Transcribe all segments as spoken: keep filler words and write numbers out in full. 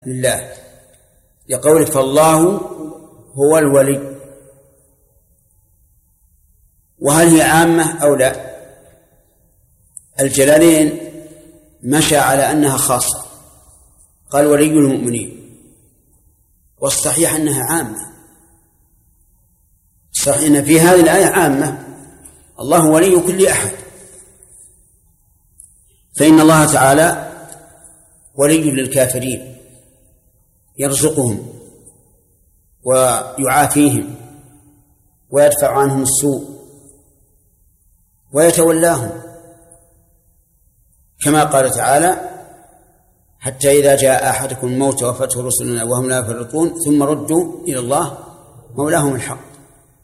لله لقوله فالله هو الولي. وهل هي عامة أو لا؟ الجلالين مشى على أنها خاصة، قال ولي المؤمنين، والصحيح أنها عامة. صحيح أن في هذه الآية عامة، الله ولي كل أحد، فإن الله تعالى ولي للكافرين يرزقهم ويعافيهم ويدفع عنهم السوء ويتولاهم، كما قال تعالى حتى إذا جاء أحدكم الموت وفته رسلنا وهم لا يفرطون ثم ردوا إلى الله مولاهم الحق.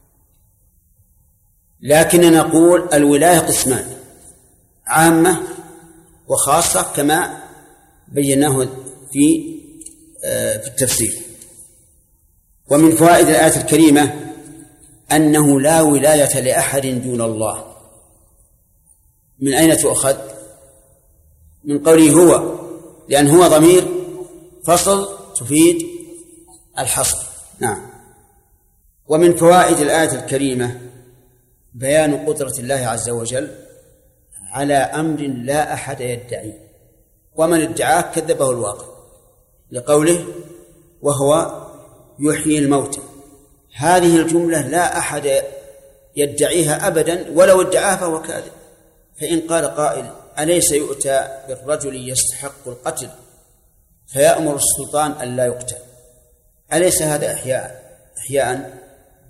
لكن نقول الولاية قسمان، عامة وخاصة كما بيناه في في التفسير. ومن فوائد الآية الكريمة أنه لا ولاية لأحد دون الله. من أين تؤخذ؟ من قوله هو، لأن هو ضمير فصل تفيد الحصر. نعم. ومن فوائد الآية الكريمة بيان قدرة الله عز وجل على أمر لا أحد يدعيه، ومن ادعاه كذبه الواقع، لقوله وهو يحيي الموتى. هذه الجملة لا أحد يدعيها أبدا، ولو ادعاها فهو كاذب. فإن قال قائل أليس يؤتى بالرجل يستحق القتل فيأمر السلطان أن لا يقتل، أليس هذا إحياء إحياء؟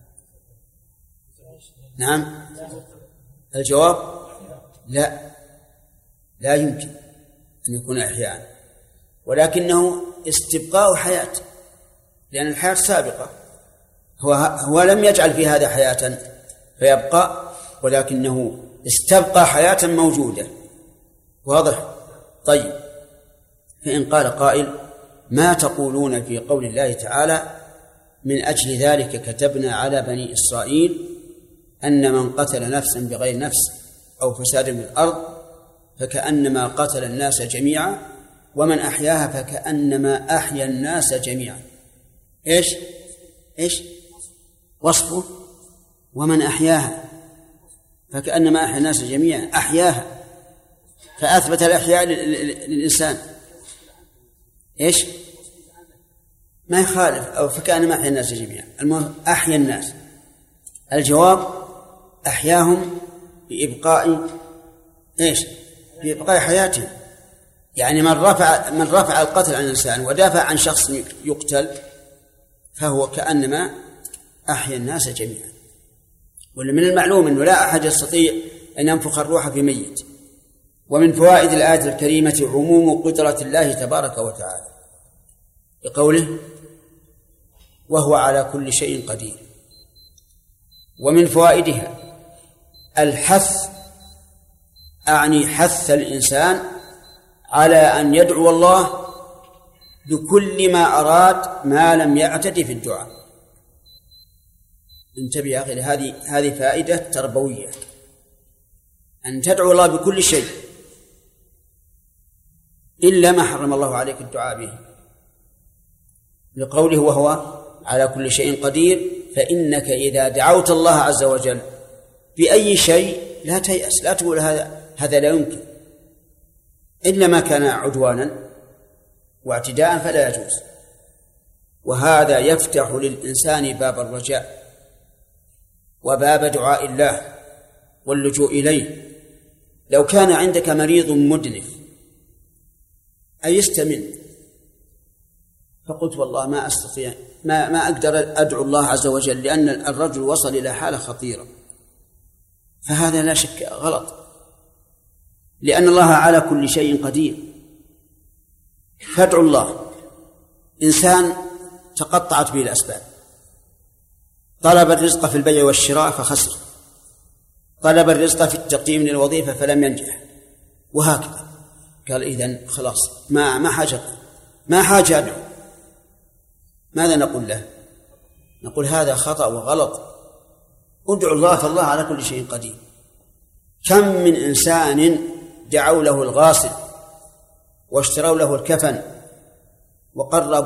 نعم. الجواب لا، لا يمكن أن يكون إحياء، ولكنه استبقاء حياة، لأن الحياة سابقة. هو هو لم يجعل في هذا حياة فيبقى، ولكنه استبقى حياة موجودة. واضح؟ طيب، فإن قال قائل ما تقولون في قول الله تعالى من أجل ذلك كتبنا على بني إسرائيل أن من قتل نفسا بغير نفس أو فساد في الأرض فكأنما قتل الناس جميعا ومن أحياها فكأنما أحيا الناس جميعا. إيش إيش وصفه؟ ومن أحياها فكأنما أحيا الناس جميعا، أحياها، فأثبت الإحياء للإنسان. إيش ما يخالف، أو فكأنما أحيا الناس جميعا، أحيا الناس. الجواب أحياهم بإبقاء إيش بإبقاء حياتهم. يعني من رفع من رفع القتل عن الإنسان ودافع عن شخص يقتل فهو كأنما أحيا الناس جميعا. ومن المعلوم أنه لا أحد يستطيع أن ينفخ الروح في ميت. ومن فوائد الآية الكريمة عموم قدرة الله تبارك وتعالى بقوله وهو على كل شيء قدير. ومن فوائدها الحث، أعني حث الإنسان على أن يدعو الله بكل ما أراد ما لم يعتد في الدعاء. انتبه يا أخي، هذه هذه فائدة تربوية، أن تدعو الله بكل شيء إلا ما حرم الله عليك الدعاء به، لقوله وهو على كل شيء قدير. فإنك إذا دعوت الله عز وجل بأي شيء لا تيأس، لا تقول هذا هذا لا يمكن، إلا ما كان عدوانا واعتداء فلا يجوز. وهذا يفتح للإنسان باب الرجاء وباب دعاء الله واللجوء إليه. لو كان عندك مريض مدنف أيست منه فقلت والله ما أستطيع ما ما أقدر أدعو الله عز وجل لأن الرجل وصل إلى حالة خطيرة، فهذا لا شك غلط، لأن الله على كل شيء قدير. فادعو الله. إنسان تقطعت به الأسباب، طلب الرزق في البيع والشراء فخسر، طلب الرزق في التقديم للوظيفة فلم ينجح، وهكذا. قال إذن خلاص ما ما حاجة ما حاجة أدعو. ماذا نقول له؟ نقول هذا خطأ وغلط، ادعو الله فالله على كل شيء قدير. كم من إنسان دعوا له الغاسل واشتروا له الكفن وقربوا